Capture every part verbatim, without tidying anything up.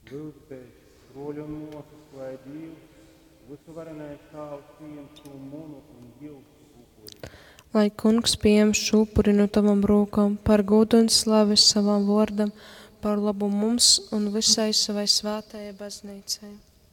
Lūdzu, roļu un mūsu lai Dievs, visu varenais Tēvs pieņem šo munu un Dievs upuri. Lai Kungs pieņem šo upuri no tavam rokām par godu un slavu savam vārdam, par labu mums un visai savai svētajai baznīcai.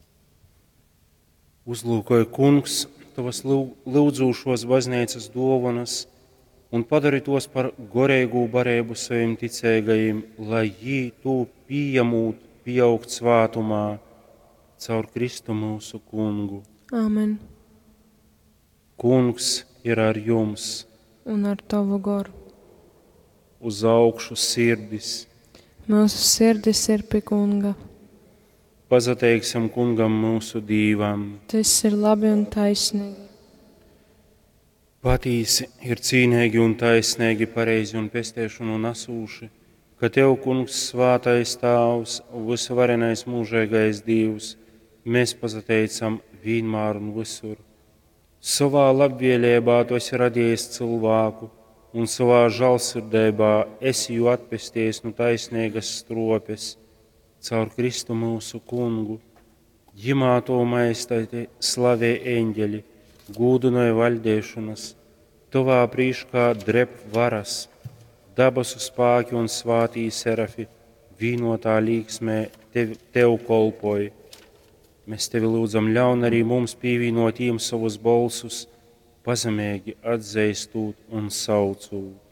Uzlūkoja Kungs tavas lūdzūšos baznīcas dāvanas un padari tos par gorīgu barību saviem ticīgajiem, lai jī to pieņemot, pieaugt svātumā caur Kristu mūsu Kungu. Āmen. Kungs ir ar jums. Un ar tavu garu. Uz augšu sirdis. Mūsu sirdis ir pie Kunga. Pazateiksim Kungam mūsu Dīvam. Tas ir labi un taisnīgi. Patīsi ir cīnīgi un taisnīgi, pareizi un pestēšanu nesūši, ka Tev, Kungs, svātais Tēvs, visvarenais mūžīgais Dievs, mēs pazateicam vienmēr un visur. Savā labvēlībā Tu esi radījis cilvēku, un savā žēlsirdībā esi jū atpesties no taisnīgas stropes, caur Kristu mūsu Kungu. Ģimā To maistāti slavē eņģeļi, gūdunoja valdēšanas, Tavā prīškā drep varas, dabasu spāki un svātī serafi, vīnotā līksmē tev, tev kolpoja. Mēs Tevi lūdzam ļaun arī mums pīvīnot jiem savus balsus, pazemīgi atzeistūt un saucūt.